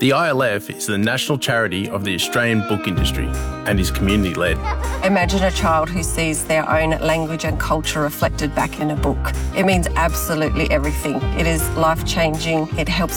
The ILF is the national charity of the Australian book industry and is community-led. Imagine a child who sees their own language and culture reflected back in a book. It means absolutely everything. It is life-changing. It helps